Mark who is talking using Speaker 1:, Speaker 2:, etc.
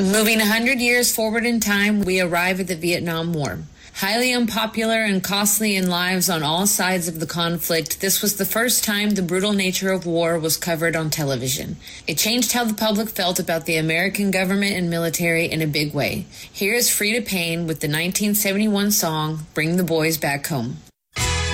Speaker 1: Moving 100 years forward in time, we arrive at the Vietnam War. Highly unpopular and costly in lives on all sides of the conflict, this was the first time the brutal nature of war was covered on television. It changed how the public felt about the American government and military in a big way. Here is Freda Payne with the 1971 song, Bring the Boys Back Home.